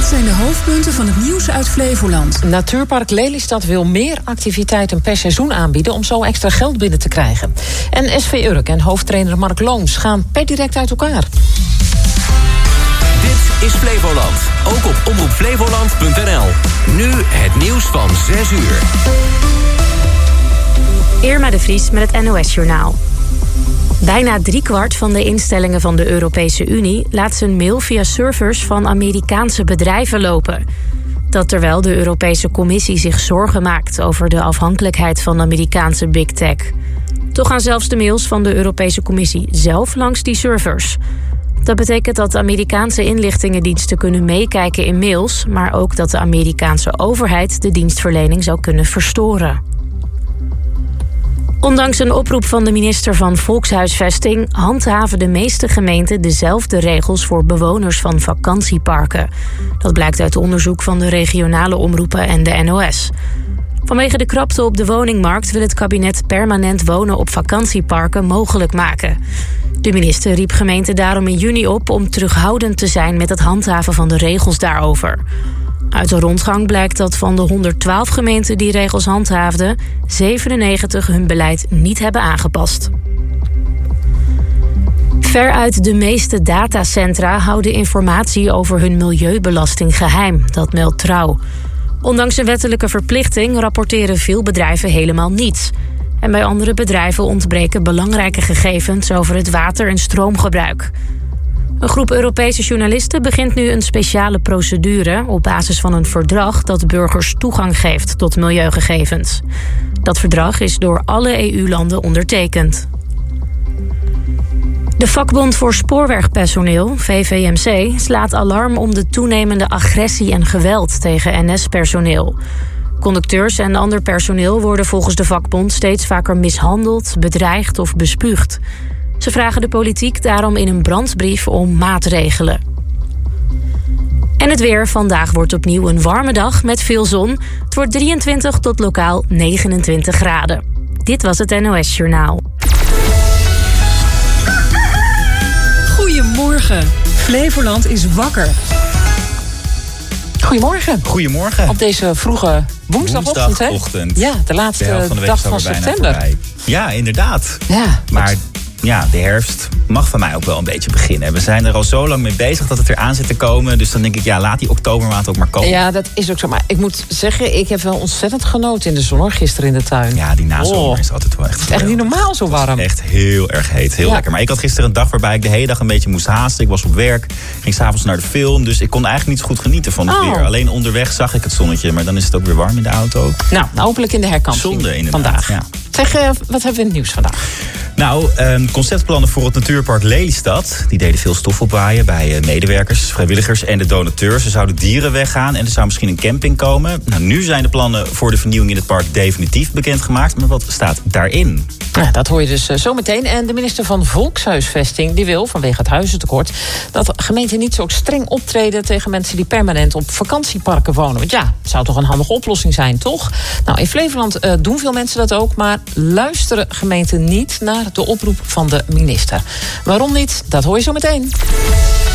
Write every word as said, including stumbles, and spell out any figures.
zijn de hoofdpunten van het nieuws uit Flevoland. Natuurpark Lelystad wil meer activiteiten per seizoen aanbieden om zo extra geld binnen te krijgen. En S V Urk en hoofdtrainer Mark Loons gaan per direct uit elkaar. Dit is Flevoland, ook op omroep flevoland punt n l. Nu het nieuws van zes uur. Irma de Vries met het N O S-journaal. Bijna driekwart van de instellingen van de Europese Unie laat zijn mail via servers van Amerikaanse bedrijven lopen. Dat terwijl de Europese Commissie zich zorgen maakt over de afhankelijkheid van Amerikaanse big tech. Toch gaan zelfs de mails van de Europese Commissie zelf langs die servers. Dat betekent dat Amerikaanse inlichtingendiensten kunnen meekijken in mails, maar ook dat de Amerikaanse overheid de dienstverlening zou kunnen verstoren. Ondanks een oproep van de minister van Volkshuisvesting handhaven de meeste gemeenten dezelfde regels voor bewoners van vakantieparken. Dat blijkt uit onderzoek van de regionale omroepen en de N O S. Vanwege de krapte op de woningmarkt wil het kabinet permanent wonen op vakantieparken mogelijk maken. De minister riep gemeenten daarom in juni op om terughoudend te zijn met het handhaven van de regels daarover. Uit de rondgang blijkt dat van de honderdtwaalf gemeenten die regels handhaafden, zevenennegentig hun beleid niet hebben aangepast. Veruit de meeste datacentra houden informatie over hun milieubelasting geheim, dat meldt Trouw. Ondanks een wettelijke verplichting rapporteren veel bedrijven helemaal niets. En bij andere bedrijven ontbreken belangrijke gegevens over het water- en stroomgebruik. Een groep Europese journalisten begint nu een speciale procedure op basis van een verdrag dat burgers toegang geeft tot milieugegevens. Dat verdrag is door alle E U-landen ondertekend. De vakbond voor spoorwegpersoneel, V V M C, slaat alarm om de toenemende agressie en geweld tegen N S-personeel. Conducteurs en ander personeel worden volgens de vakbond steeds vaker mishandeld, bedreigd of bespuugd. Ze vragen de politiek daarom in een brandbrief om maatregelen. En het weer. Vandaag wordt opnieuw een warme dag met veel zon. Het wordt drieëntwintig tot lokaal negenentwintig graden. Dit was het N O S-journaal. Goedemorgen. Flevoland is wakker. Goedemorgen. Goedemorgen. Op deze vroege woensdagochtend, hè? Woensdagochtend. Ja, de laatste de van de dag van september. Voorbij. Ja, inderdaad. Ja, maar ja, de herfst mag van mij ook wel een beetje beginnen. We zijn er al zo lang mee bezig dat het eraan zit te komen. Dus dan denk ik, ja, laat die oktobermaand ook maar komen. Ja, dat is ook zo. Maar ik moet zeggen, ik heb wel ontzettend genoten in de zon, hoor, gisteren in de tuin. Ja, die nazomer oh. is altijd wel echt... Het is echt niet normaal zo warm. Echt heel erg heet, heel ja. lekker. Maar ik had gisteren een dag waarbij ik de hele dag een beetje moest haasten. Ik was op werk, ging s'avonds naar de film. Dus ik kon eigenlijk niet zo goed genieten van het oh. weer. Alleen onderweg zag ik het zonnetje, maar dan is het ook weer warm in de auto. Nou, hopelijk in de herkansing. Zonde inderdaad, vandaag. Ja. Zeg, uh, wat hebben we in het nieuws vandaag? Nou, um, conceptplannen voor het natuurpark Lelystad. Die deden veel stof opwaaien bij uh, medewerkers, vrijwilligers en de donateurs. Er zouden dieren weggaan en er zou misschien een camping komen. Nou, nu zijn de plannen voor de vernieuwing in het park definitief bekendgemaakt. Maar wat staat daarin? Ja, dat hoor je dus uh, zo meteen. En de minister van Volkshuisvesting die wil, vanwege het huizentekort, dat gemeenten niet zo streng optreden tegen mensen die permanent op vakantieparken wonen. Want ja, het zou toch een handige oplossing zijn, toch? Nou, in Flevoland uh, doen veel mensen dat ook, maar luisteren gemeenten niet naar de oproep van de minister. Waarom niet? Dat hoor je zo meteen.